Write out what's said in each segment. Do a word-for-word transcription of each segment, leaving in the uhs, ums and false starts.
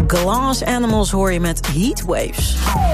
Glass Animals hoor je met Heatwaves.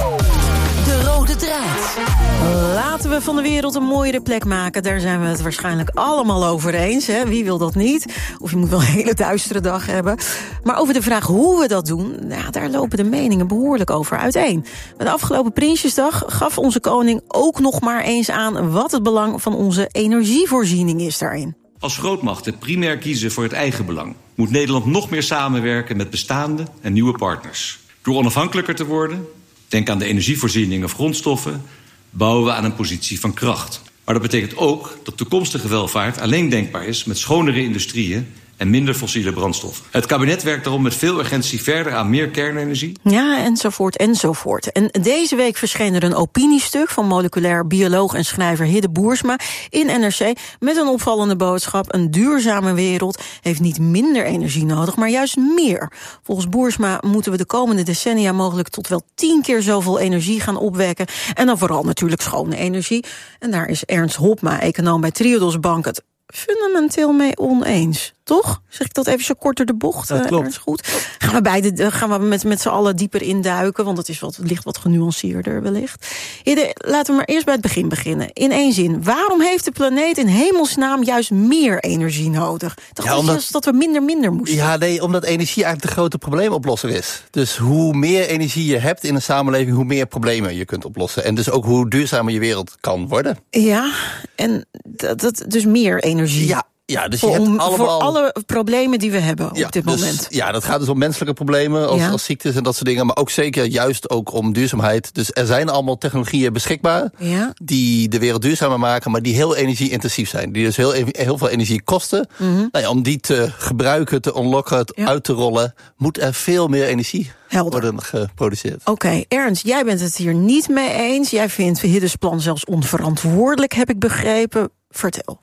De rode draad. Laten we van de wereld een mooiere plek maken. Daar zijn we het waarschijnlijk allemaal over eens. Hè? Wie wil dat niet? Of je moet wel een hele duistere dag hebben. Maar over de vraag hoe we dat doen, nou, daar lopen de meningen behoorlijk over uiteen. Bij de afgelopen Prinsjesdag gaf onze koning ook nog maar eens aan wat het belang van onze energievoorziening is daarin. Als grootmachten primair kiezen voor het eigen belang, moet Nederland nog meer samenwerken met bestaande en nieuwe partners. Door onafhankelijker te worden, denk aan de energievoorziening of grondstoffen, bouwen we aan een positie van kracht. Maar dat betekent ook dat toekomstige welvaart alleen denkbaar is met schonere industrieën en minder fossiele brandstoffen. Het kabinet werkt daarom met veel urgentie verder aan meer kernenergie. Ja, enzovoort, enzovoort. En deze week verscheen er een opiniestuk van moleculair bioloog en schrijver Hidde Boersma in N R C met een opvallende boodschap. Een duurzame wereld heeft niet minder energie nodig, maar juist meer. Volgens Boersma moeten we de komende decennia mogelijk tot wel tien keer zoveel energie gaan opwekken. En dan vooral natuurlijk schone energie. En daar is Ernst Hopma, econoom bij Triodos Bank, het fundamenteel mee oneens. Toch? Zeg ik dat even zo kort door de bocht? Dat klopt. Ernst, goed. Gaan we, beide, gaan we met, met z'n allen dieper induiken, want het is wat, ligt wat genuanceerder wellicht. Hidde, laten we maar eerst bij het begin beginnen. In één zin, waarom heeft de planeet in hemelsnaam juist meer energie nodig? Toch ja, omdat, dat we minder minder moesten? Ja, nee, omdat energie eigenlijk de grote probleemoplosser is. Dus hoe meer energie je hebt in een samenleving, hoe meer problemen je kunt oplossen. En dus ook hoe duurzamer je wereld kan worden. Ja, en dat, dat dus meer energie. Ja. Ja, dus voor, je hebt om, allemaal voor alle problemen die we hebben ja, op dit dus, moment. Ja, dat gaat dus om menselijke problemen als, ja. als ziektes en dat soort dingen. Maar ook zeker juist ook om duurzaamheid. Dus er zijn allemaal technologieën beschikbaar ja. die de wereld duurzamer maken, maar die heel energie-intensief zijn. Die dus heel, heel veel energie kosten. Mm-hmm. Nou ja, om die te gebruiken, te unlocken, ja. uit te rollen, moet er veel meer energie Helder. worden geproduceerd. Oké, okay. Ernst, jij bent het hier niet mee eens. Jij vindt Hiddes plan zelfs onverantwoordelijk, heb ik begrepen. Vertel.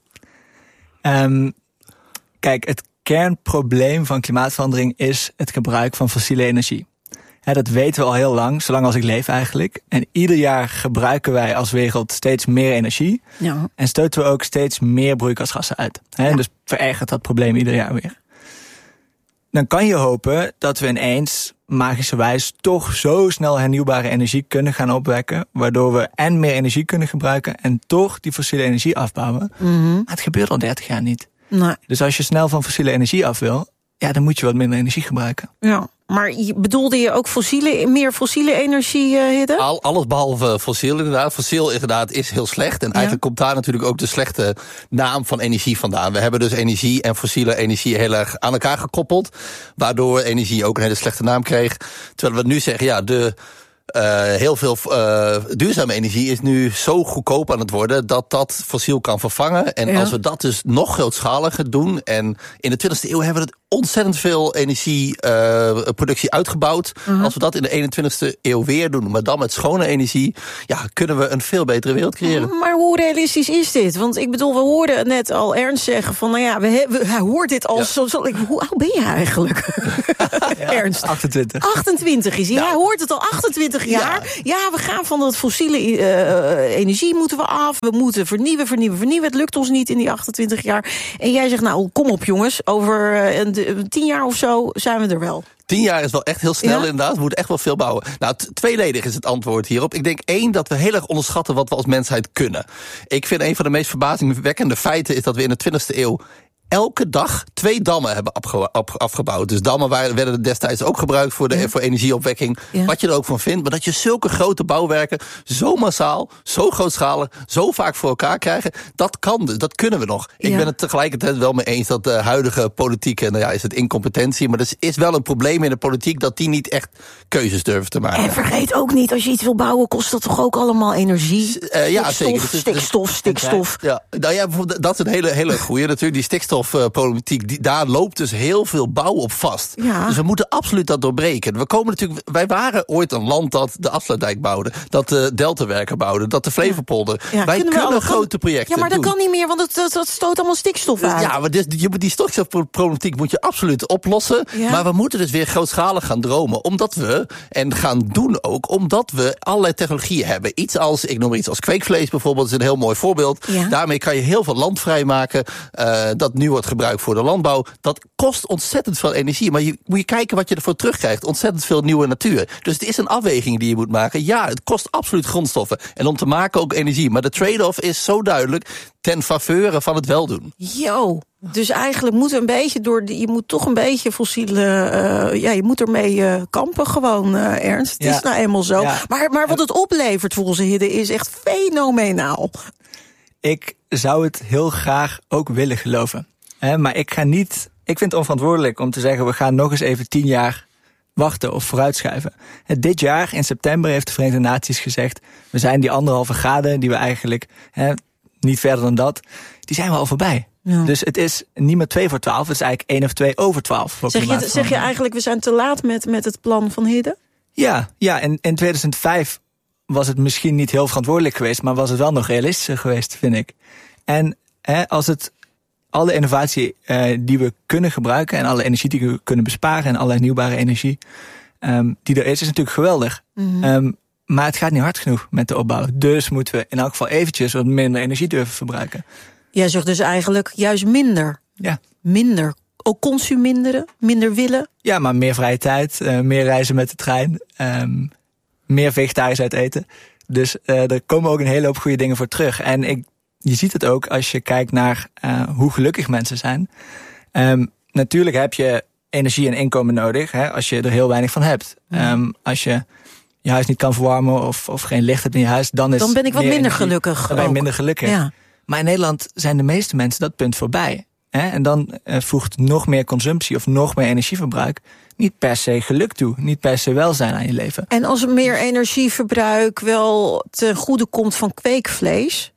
Um, kijk, het kernprobleem van klimaatverandering is het gebruik van fossiele energie. He, dat weten we al heel lang, zolang als ik leef eigenlijk. En ieder jaar gebruiken wij als wereld steeds meer energie. Ja. En stoten we ook steeds meer broeikasgassen uit. He, ja. Dus verergert dat probleem ieder jaar weer. Dan kan je hopen dat we ineens magischerwijs toch zo snel hernieuwbare energie kunnen gaan opwekken, waardoor we en meer energie kunnen gebruiken en toch die fossiele energie afbouwen. Mm-hmm. Maar het gebeurt al dertig jaar niet. Nee. Dus als je snel van fossiele energie af wil, ja, dan moet je wat minder energie gebruiken. Ja, maar bedoelde je ook fossiele, meer fossiele energie, uh, Hidde? Al, alles behalve fossiel inderdaad. Fossiel inderdaad is heel slecht. En ja. eigenlijk komt daar natuurlijk ook de slechte naam van energie vandaan. We hebben dus energie en fossiele energie heel erg aan elkaar gekoppeld, waardoor energie ook een hele slechte naam kreeg. Terwijl we nu zeggen, ja, de Uh, heel veel uh, duurzame energie is nu zo goedkoop aan het worden dat dat fossiel kan vervangen. En ja. als we dat dus nog grootschaliger doen, en in de twintigste eeuw hebben we het ontzettend veel energieproductie uh, uitgebouwd. Uh-huh. Als we dat in de eenentwintigste eeuw weer doen, maar dan met schone energie, ja, kunnen we een veel betere wereld creëren. Maar hoe realistisch is dit? Want ik bedoel, we hoorden net al Ernst zeggen van, nou ja, we hebben, hij hoort dit al ja. zo, zo. Hoe oud ben je eigenlijk? Ja, Ernst? achtentwintig. achtentwintig is hij. Ja. Hij hoort het al achtentwintig jaar. Ja. ja, we gaan van dat fossiele uh, energie moeten we af. We moeten vernieuwen, vernieuwen, vernieuwen. Het lukt ons niet in die achtentwintig jaar. En jij zegt, nou, kom op jongens, over uh, een, tien jaar of zo zijn we er wel. Tien jaar is wel echt heel snel, ja. inderdaad. We moeten echt wel veel bouwen. Nou, t- tweeledig is het antwoord hierop. Ik denk één, dat we heel erg onderschatten wat we als mensheid kunnen. Ik vind een van de meest verbazingwekkende feiten is dat we in de twintigste eeuw elke dag twee dammen hebben afge- afgebouwd. Dus dammen waren, werden destijds ook gebruikt voor, de, ja. voor energieopwekking. Ja. Wat je er ook van vindt. Maar dat je zulke grote bouwwerken zo massaal, zo grootschalig, zo vaak voor elkaar krijgen, dat kan dus. Dat kunnen we nog. Ja. Ik ben het tegelijkertijd wel mee eens dat de huidige politiek, nou ja, is het incompetentie, maar er is wel een probleem in de politiek dat die niet echt keuzes durven te maken. En vergeet ook niet, als je iets wil bouwen, kost dat toch ook allemaal energie? Uh, ja, stikstof, zeker. Dus, stikstof, stikstof. Ja, nou ja, bijvoorbeeld, dat is een hele, hele goeie natuurlijk. Die stikstofproblematiek, die, daar loopt dus heel veel bouw op vast. Ja. Dus we moeten absoluut dat doorbreken. We komen natuurlijk, wij waren ooit een land dat de Afsluitdijk bouwde, dat de Deltawerken bouwden, dat de Flevopolder. Ja. Ja, wij kunnen, kunnen grote kan, projecten Ja, maar dat doen. kan niet meer, want het, dat, dat stoot allemaal stikstof uit. Ja, maar dus, je, die stikstofproblematiek moet je absoluut oplossen. Ja. Maar we moeten dus weer grootschalig gaan dromen, omdat we, en gaan doen ook, omdat we allerlei technologieën hebben. Iets als, ik noem maar iets als kweekvlees bijvoorbeeld, is een heel mooi voorbeeld. Ja. Daarmee kan je heel veel land vrijmaken, uh, dat nu nu wordt gebruikt voor de landbouw. Dat kost ontzettend veel energie. Maar je moet je kijken wat je ervoor terugkrijgt. Ontzettend veel nieuwe natuur. Dus het is een afweging die je moet maken. Ja, het kost absoluut grondstoffen. En om te maken ook energie. Maar de trade-off is zo duidelijk ten faveur van het weldoen. Yo, dus eigenlijk moet een beetje door die, je moet toch een beetje fossiele, uh, ja, je moet ermee uh, kampen gewoon, uh, Ernst. Het ja. is nou eenmaal zo. Ja. Maar, maar wat het oplevert volgens Hidde is echt fenomenaal. Ik zou het heel graag ook willen geloven. He, maar ik ga niet. Ik vind het onverantwoordelijk om te zeggen, we gaan nog eens even tien jaar wachten of vooruitschuiven. He, dit jaar in september heeft de Verenigde Naties gezegd, we zijn die anderhalve graden die we eigenlijk, he, niet verder dan dat, die zijn we al voorbij. Ja. Dus het is niet meer twee voor twaalf, het is eigenlijk één of twee over twaalf. Zeg je, zeg je eigenlijk, we zijn te laat met, met het plan van Hidde? Ja, ja, en in tweeduizend vijf was het misschien niet heel verantwoordelijk geweest, maar was het wel nog realistischer geweest, vind ik. En hè, als het alle innovatie uh, die we kunnen gebruiken en alle energie die we kunnen besparen en alle hernieuwbare energie um, die er is, is natuurlijk geweldig. Mm-hmm. Um, maar het gaat niet hard genoeg met de opbouw. Dus moeten we in elk geval eventjes wat minder energie durven verbruiken. Jij zegt dus eigenlijk juist minder. Ja. Minder. Ook consuminderen, minder willen. Ja, maar meer vrije tijd, uh, meer reizen met de trein, um, meer vegetarisch uit eten. Dus uh, er komen ook een hele hoop goede dingen voor terug. En ik, je ziet het ook als je kijkt naar uh, hoe gelukkig mensen zijn. Um, natuurlijk heb je energie en inkomen nodig, hè, als je er heel weinig van hebt. Ja. Um, als je je huis niet kan verwarmen of, of geen licht hebt in je huis, dan is dan ben ik wat minder energie, gelukkig. Dan ben je minder gelukkig. Ja. Maar in Nederland zijn de meeste mensen dat punt voorbij. Hè? En dan uh, voegt nog meer consumptie of nog meer energieverbruik niet per se geluk toe. Niet per se welzijn aan je leven. En als er meer energieverbruik wel ten goede komt van kweekvlees,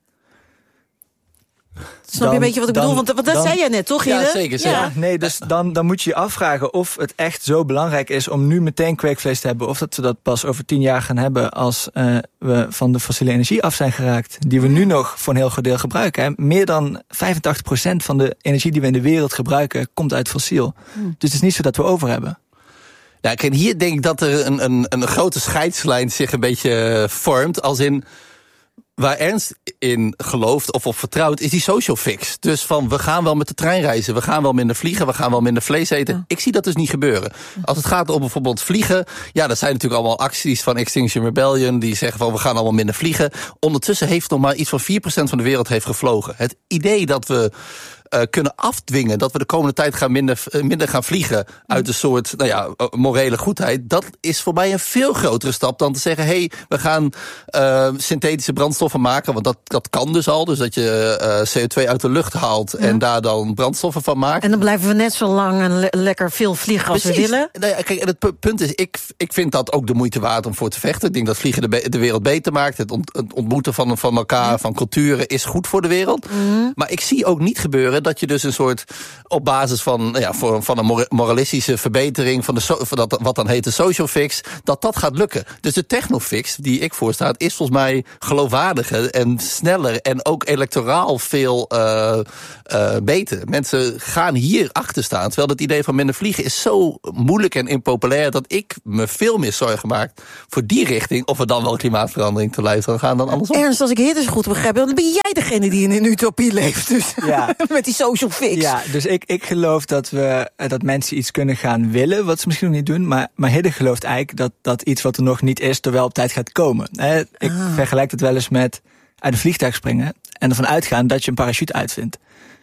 snap dan, je een beetje wat ik dan, bedoel? Want, want dat dan, zei jij net, toch, Hidde? Ja, zeker. zeker. Ja, nee, dus dan, dan moet je je afvragen of het echt zo belangrijk is om nu meteen kweekvlees te hebben, of dat we dat pas over tien jaar gaan hebben als uh, we van de fossiele energie af zijn geraakt, die we nu nog voor een heel groot deel gebruiken. Hè. Meer dan vijfentachtig procent van de energie die we in de wereld gebruiken komt uit fossiel. Hmm. Dus het is niet zo dat we over hebben. Ja, kijk, hier denk ik dat er een, een, een grote scheidslijn zich een beetje vormt, als in waar Ernst in gelooft of op vertrouwt, is die social fix. Dus van, we gaan wel met de trein reizen, we gaan wel minder vliegen, we gaan wel minder vlees eten. Ja. Ik zie dat dus niet gebeuren. Als het gaat om bijvoorbeeld vliegen, ja, dat zijn natuurlijk allemaal acties van Extinction Rebellion, die zeggen van, we gaan allemaal minder vliegen. Ondertussen heeft nog maar iets van vier procent van de wereld heeft gevlogen. Het idee dat we Uh, kunnen afdwingen dat we de komende tijd gaan minder, uh, minder gaan vliegen uit een soort, nou ja, morele goedheid, dat is voor mij een veel grotere stap dan te zeggen, hé, hey, we gaan uh, synthetische brandstoffen maken, want dat, dat kan dus al, dus dat je uh, C O twee uit de lucht haalt ja. en daar dan brandstoffen van maakt. En dan blijven we net zo lang en le- lekker veel vliegen als Precies. we willen. Nou ja, kijk, en het punt is, ik, ik vind dat ook de moeite waard om voor te vechten. Ik denk dat vliegen de, be- de wereld beter maakt. Het, ont- het ontmoeten van, van elkaar, ja. van culturen is goed voor de wereld. Mm. Maar ik zie ook niet gebeuren dat je dus een soort, op basis van, nou ja, voor, van een moralistische verbetering van, de so, van dat, wat dan heet de social fix, dat dat gaat lukken. Dus de technofix die ik voorsta, is volgens mij geloofwaardiger en sneller en ook electoraal veel uh, uh, beter. Mensen gaan hier achter staan, terwijl het idee van minder vliegen is zo moeilijk en impopulair dat ik me veel meer zorgen maak voor die richting, of er dan wel klimaatverandering te luisteren gaan dan andersom. Ernst, als ik Hidde dus goed begrijp, dan ben jij degene die in een utopie leeft. Dus ja. met die social fix. Ja, dus ik, ik geloof dat we dat mensen iets kunnen gaan willen, wat ze misschien nog niet doen. Maar, maar Hidde gelooft eigenlijk dat, dat iets wat er nog niet is, er wel op tijd gaat komen. He, ik ah. vergelijk het wel eens met uit een vliegtuig springen en ervan uitgaan dat je een parachute uitvindt.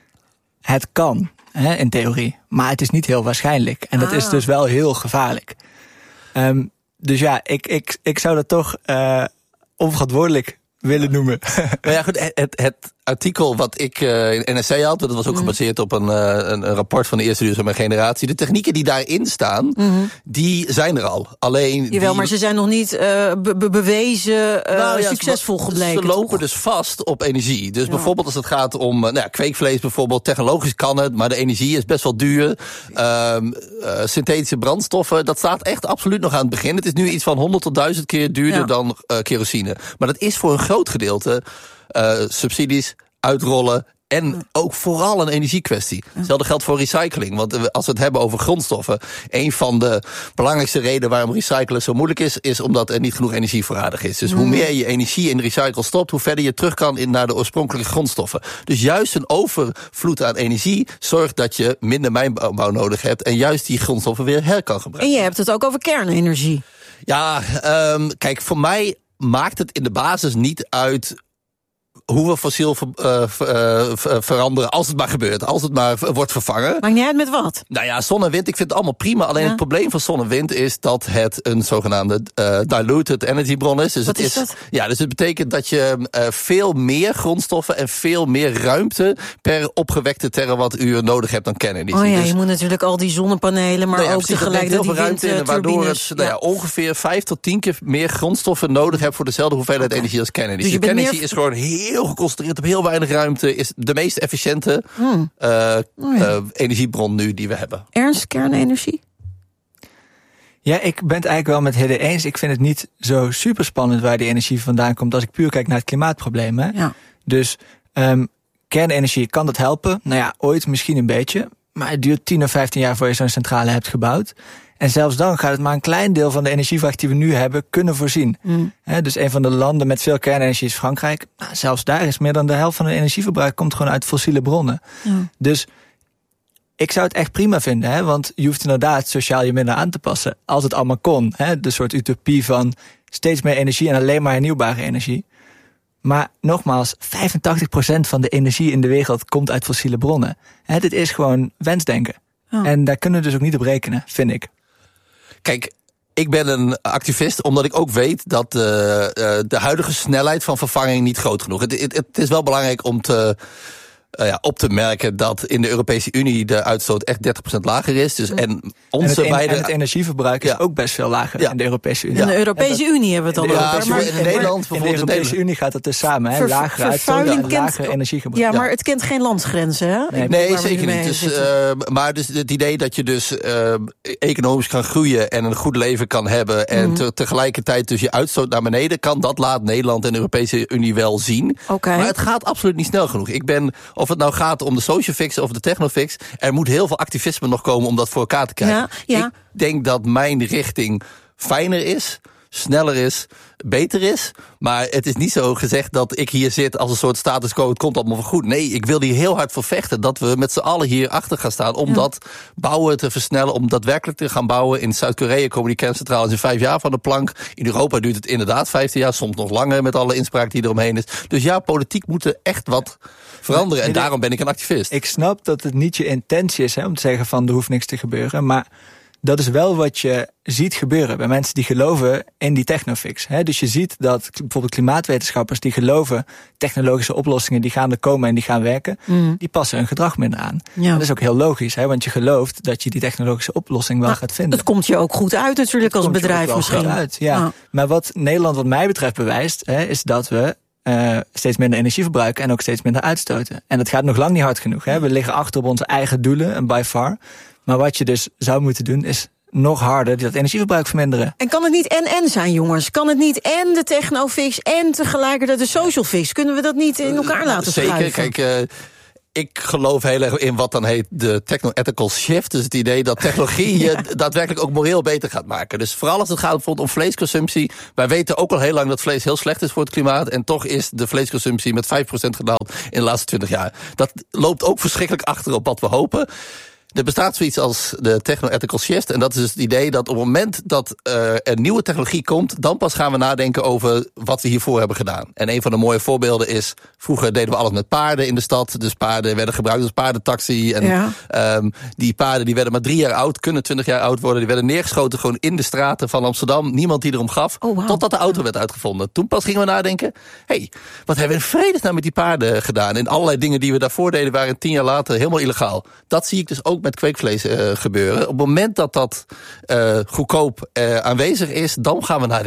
Het kan, he, in theorie, maar het is niet heel waarschijnlijk. En dat ah. is dus wel heel gevaarlijk. Um, dus ja, ik, ik, ik zou dat toch uh, onverantwoordelijk willen noemen. Maar ja, goed, het, het artikel wat ik uh, in N R C had, dat was ook mm. gebaseerd op een, uh, een, een rapport van de eerste duurzame generatie. De technieken die daarin staan, mm-hmm. die zijn er al. Alleen Jawel, die, maar ze zijn nog niet uh, be- be- bewezen uh, nou ja, succesvol ze, gebleken. Ze lopen toch? dus vast op energie. Dus ja. bijvoorbeeld als het gaat om uh, nou ja, kweekvlees bijvoorbeeld, technologisch kan het, maar de energie is best wel duur. Uh, uh, synthetische brandstoffen, dat staat echt absoluut nog aan het begin. Het is nu iets van honderd tot duizend keer duurder ja. dan uh, kerosine. Maar dat is voor een groot gedeelte uh, subsidies, uitrollen, En ook vooral een energiekwestie. Hetzelfde geldt voor recycling. Want als we het hebben over grondstoffen, een van de belangrijkste redenen waarom recyclen zo moeilijk is, is omdat er niet genoeg energie voorradig is. Dus hoe meer je energie in de recycle stopt, hoe verder je terug kan in naar de oorspronkelijke grondstoffen. Dus juist een overvloed aan energie zorgt dat je minder mijnbouw nodig hebt en juist die grondstoffen weer her kan gebruiken. En je hebt het ook over kernenergie. Ja, um, kijk, voor mij maakt het in de basis niet uit hoe we fossiel ver, uh, ver, uh, veranderen, als het maar gebeurt. Als het maar wordt vervangen. Maakt niet uit met wat? Nou ja, zon en wind, ik vind het allemaal prima. Alleen ja. het probleem van zon en wind is dat het een zogenaamde uh, diluted energy bron is. Dus wat het is dat? Ja, dus het betekent dat je uh, veel meer grondstoffen en veel meer ruimte per opgewekte terawattuur nodig hebt dan kernenergie. Oh ja, dus, je moet natuurlijk al die zonnepanelen, maar nou ja, ook tegelijkertijd die windturbines. Waardoor het nou ja, ongeveer vijf tot tien keer meer grondstoffen nodig hebt voor dezelfde hoeveelheid okay. energie als kernenergie. Dus kernenergie meer... is gewoon heel geconcentreerd op heel weinig ruimte, is de meest efficiënte hmm. uh, oh ja. uh, energiebron nu die we hebben. Ernst, kernenergie? Ja, ik ben het eigenlijk wel met Hidde eens. Ik vind het niet zo super spannend waar die energie vandaan komt als ik puur kijk naar het klimaatprobleem. Hè? Ja. Dus um, kernenergie, kan dat helpen? Nou ja, ooit misschien een beetje. Maar het duurt tien of vijftien jaar voor je zo'n centrale hebt gebouwd. En zelfs dan gaat het maar een klein deel van de energievraag die we nu hebben kunnen voorzien. Mm. He, dus een van de landen met veel kernenergie is Frankrijk. Nou, zelfs daar is meer dan de helft van het energieverbruik komt gewoon uit fossiele bronnen. Mm. Dus ik zou het echt prima vinden, hè, want je hoeft inderdaad sociaal je minder aan te passen. Als het allemaal kon, hè, de soort utopie van steeds meer energie en alleen maar hernieuwbare energie. Maar nogmaals, vijfentachtig procent van de energie in de wereld komt uit fossiele bronnen. He, dit is gewoon wensdenken. Oh. En daar kunnen we dus ook niet op rekenen, vind ik. Kijk, ik ben een activist omdat ik ook weet dat uh, uh, de huidige snelheid van vervanging niet groot genoeg is. Het, het, het is wel belangrijk om te, uh, ja, op te merken dat in de Europese Unie de uitstoot echt dertig procent lager is. Dus, en, onze en, het, beide... en het energieverbruik is ja. ook best veel lager ja. in de Europese Unie. In de Europese dat, Unie hebben we het al ja, over. Maar in, in Nederland in de Europese Unie gaat het dus samen. Hè? Ver, lagere uitstoot en lager energiegebruik. Ja, maar het kent geen landsgrenzen, hè? Nee, nee zeker niet. Dus, uh, maar dus het idee dat je dus uh, economisch kan groeien en een goed leven kan hebben en mm. te, tegelijkertijd dus je uitstoot naar beneden kan, dat laat Nederland en de Europese Unie wel zien. Okay. Maar het gaat absoluut niet snel genoeg. Ik ben, of het nou gaat om de social fix of de technofix, er moet heel veel activisme nog komen om dat voor elkaar te krijgen. Ja, ja. Ik denk dat mijn richting fijner is, sneller is, beter is. Maar het is niet zo gezegd dat ik hier zit als een soort status quo, het komt allemaal voor goed. Nee, ik wil hier heel hard voor vechten dat we met z'n allen hier achter gaan staan om ja. dat bouwen te versnellen, om daadwerkelijk te gaan bouwen. In Zuid-Korea komen die kerncentrales in vijf jaar van de plank. In Europa duurt het inderdaad vijftien jaar, soms nog langer met alle inspraak die eromheen is. Dus ja, politiek moet er echt wat veranderen en daarom ben ik een activist. Ik snap dat het niet je intentie is, hè, om te zeggen van er hoeft niks te gebeuren, maar dat is wel wat je ziet gebeuren bij mensen die geloven in die technofix. Dus je ziet dat bijvoorbeeld klimaatwetenschappers die geloven technologische oplossingen die gaan er komen en die gaan werken, mm. die passen hun gedrag minder aan. Ja. Dat is ook heel logisch, hè, want je gelooft dat je die technologische oplossing wel nou, gaat vinden. Het komt je ook goed uit natuurlijk als bedrijf misschien. Uit, ja. Ah. Maar wat Nederland wat mij betreft bewijst, hè, is dat we Uh, steeds minder energie verbruiken en ook steeds minder uitstoten. En dat gaat nog lang niet hard genoeg. Hè? We liggen achter op onze eigen doelen, en by far. Maar wat je dus zou moeten doen, is nog harder dat energieverbruik verminderen. En kan het niet en-en zijn, jongens? Kan het niet en de technofix en tegelijkertijd de social fix? Kunnen we dat niet in elkaar laten Zeker, schuiven? Zeker, kijk... Uh... Ik geloof heel erg in wat dan heet de techno-ethical shift. Dus het idee dat technologie je ja. daadwerkelijk ook moreel beter gaat maken. Dus vooral als het gaat bijvoorbeeld om vleesconsumptie. Wij weten ook al heel lang dat vlees heel slecht is voor het klimaat. En toch is de vleesconsumptie met vijf procent gedaald in de laatste twintig jaar. Dat loopt ook verschrikkelijk achter op wat we hopen. Er bestaat zoiets als de techno-ethical shift. En dat is dus het idee dat op het moment dat uh, er nieuwe technologie komt, dan pas gaan we nadenken over wat we hiervoor hebben gedaan. En een van de mooie voorbeelden is, vroeger deden we alles met paarden in de stad. Dus paarden werden gebruikt als paardentaxi. En ja. um, die paarden die werden maar drie jaar oud, kunnen twintig jaar oud worden. Die werden neergeschoten gewoon in de straten van Amsterdam. Niemand die erom gaf, oh, wow. totdat de auto werd uitgevonden. Toen pas gingen we nadenken, hé, hey, wat hebben we in vredesnaam met die paarden gedaan? En allerlei dingen die we daarvoor deden waren tien jaar later helemaal illegaal. Dat zie ik dus ook met kweekvlees uh, gebeuren. Op het moment dat dat uh, goedkoop uh, aanwezig is, dan gaan we nadenken.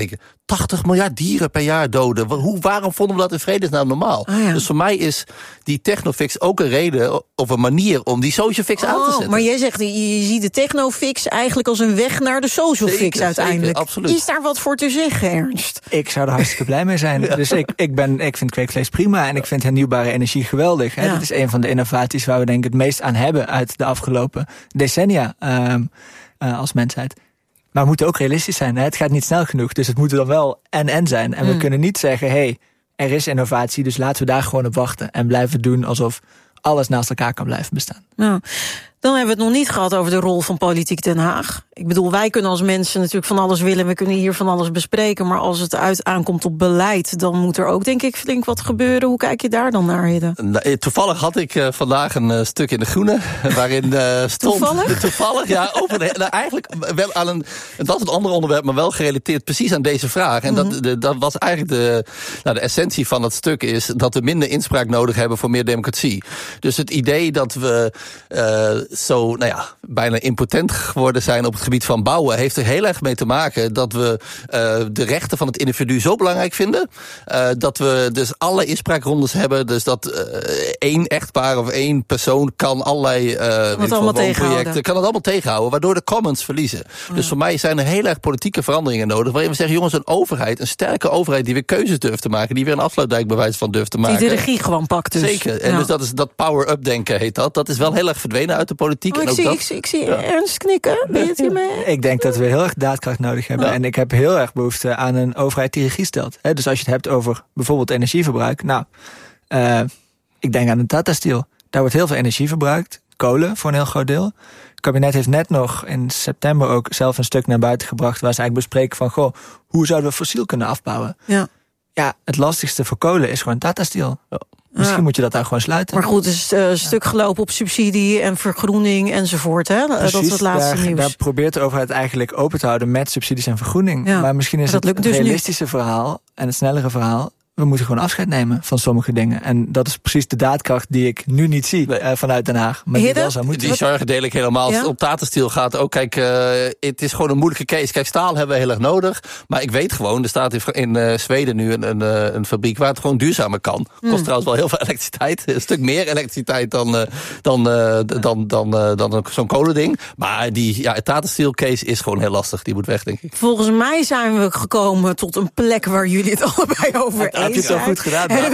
tachtig miljard dieren per jaar doden. Hoe, waarom vonden we dat in vredesnaam normaal? Oh ja. Dus voor mij is die technofix ook een reden of een manier om die social fix oh, aan te zetten. Maar jij zegt, je, je ziet de technofix eigenlijk als een weg naar de social zeker, fix uiteindelijk. Zeker, absoluut. Is daar wat voor te zeggen, Ernst? Ik zou er hartstikke blij mee zijn. Ja. Dus ik, ik, ben, ik vind kweekvlees prima en ik vind hernieuwbare energie geweldig. Hè. Ja. Dat is een van de innovaties waar we denk ik het meest aan hebben uit de afgelopen decennia um, uh, als mensheid. Maar we moeten ook realistisch zijn. Hè? Het gaat niet snel genoeg, dus het moet dan wel en-en zijn. En mm. we kunnen niet zeggen, hé, hey, er is innovatie, dus laten we daar gewoon op wachten. En blijven doen alsof alles naast elkaar kan blijven bestaan. Nou, dan hebben we het nog niet gehad over de rol van Politiek Den Haag. Ik bedoel, wij kunnen als mensen natuurlijk van alles willen. We kunnen hier van alles bespreken. Maar als het uit aankomt op beleid, dan moet er ook denk ik flink wat gebeuren. Hoe kijk je daar dan naar, Hidde? Nou, toevallig had ik uh, vandaag een uh, stuk in De Groene. Waarin uh, stond... Toevallig? Toevallig, ja. Over de, nou, eigenlijk wel aan een... Dat is een ander onderwerp, maar wel gerelateerd precies aan deze vraag. En mm-hmm. dat, de, dat was eigenlijk de, nou, de essentie van dat stuk is dat we minder inspraak nodig hebben voor meer democratie. Dus het idee dat we uh, zo, nou ja, bijna impotent geworden zijn op het gebied van bouwen, heeft er heel erg mee te maken dat we uh, de rechten van het individu zo belangrijk vinden, uh, dat we dus alle inspraakrondes hebben, dus dat uh, één echtpaar of één persoon kan allerlei uh, weet woonprojecten, kan het allemaal tegenhouden, waardoor de commons verliezen. Ja. Dus voor mij zijn er heel erg politieke veranderingen nodig, waarin we zeggen, jongens, een overheid, een sterke overheid die weer keuzes durft te maken, die weer een afsluitdijk bewijs van durft te maken. Die de regie gewoon pakt dus. Zeker. En ja. dus dat is dat power-up denken heet dat. Dat is wel heel erg verdwenen uit de politiek. Oh, en ik, ook zie, dat... ik, zie, ik zie ja. Ernst knikken. Ben je het hiermee? Ik denk dat we heel erg daadkracht nodig hebben. Ja. En ik heb heel erg behoefte aan een overheid die regie stelt. He, dus als je het hebt over bijvoorbeeld energieverbruik. Nou, uh, ik denk aan een Tata Steel. Daar wordt heel veel energie verbruikt. Kolen voor een heel groot deel. Het kabinet heeft net nog in september ook zelf een stuk naar buiten gebracht waar ze eigenlijk bespreken van, goh, hoe zouden we fossiel kunnen afbouwen? Ja. Ja, het lastigste voor kolen is gewoon Tata Steel. Ja. Misschien ja. moet je dat daar gewoon sluiten. Maar goed, het is uh, een stuk gelopen op subsidie en vergroening enzovoort. Hè? Precies, dat is het laatste daar, nieuws. Daar probeert de overheid eigenlijk open te houden met subsidies en vergroening. Ja. Maar misschien is maar het, het dus realistische niet. verhaal en het snellere verhaal, we moeten gewoon afscheid nemen van sommige dingen. En dat is precies de daadkracht die ik nu niet zie nee. uh, vanuit Den Haag. Maar die, wel zou moeten. Die zorgen deel ik helemaal. Ja? Op Tata Steel gaat ook, kijk, uh, het is gewoon een moeilijke case. Kijk, staal hebben we heel erg nodig. Maar ik weet gewoon, er staat in, in uh, Zweden nu een, een, een fabriek waar het gewoon duurzamer kan. Kost mm. trouwens wel heel veel elektriciteit. Een stuk meer elektriciteit dan, uh, dan, uh, dan, dan, uh, dan zo'n kolending. Maar die ja, Tata Steel case is gewoon heel lastig. Die moet weg, denk ik. Volgens mij zijn we gekomen tot een plek waar jullie het allebei over eens heb je het zo goed gedaan? Ja,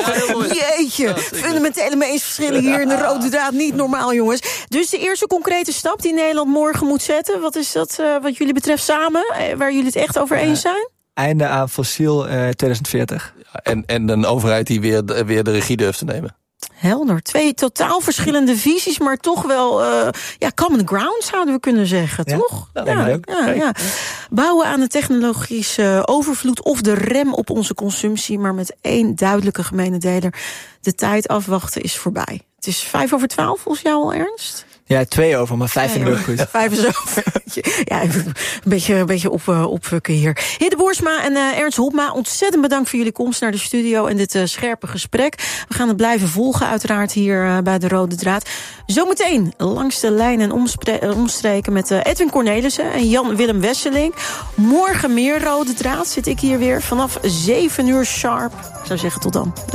ja, jeetje, ja, fundamentele meningsverschillen hier in de rode draad. Niet normaal, jongens. Dus de eerste concrete stap die Nederland morgen moet zetten, wat is dat uh, wat jullie betreft samen? Waar jullie het echt over eens zijn? Einde aan fossiel uh, twintig veertig. Ja, en, en een overheid die weer, weer de regie durft te nemen. Helder. Twee totaal verschillende visies, maar toch wel uh, ja, common ground zouden we kunnen zeggen, ja, toch? Dat ja, denk ik ook. Ja, ja. Bouwen aan de technologische overvloed of de rem op onze consumptie, maar met één duidelijke gemene deler. De tijd afwachten is voorbij. Het is vijf over twaalf volgens jou al, Ernst? Ja, twee over, maar vijf vind ik ook goed. Ja, vijf is over. Ja, een beetje, een beetje op, uh, opfukken hier. Hidde Boersma en uh, Ernst Hopma, ontzettend bedankt voor jullie komst naar de studio en dit uh, scherpe gesprek. We gaan het blijven volgen uiteraard hier uh, bij de Rode Draad. Zometeen langs de lijn en omspre- omstreken met uh, Edwin Cornelissen en Jan-Willem Wesseling. Morgen meer Rode Draad zit ik hier weer vanaf zeven uur sharp. Ik zou zeggen tot dan.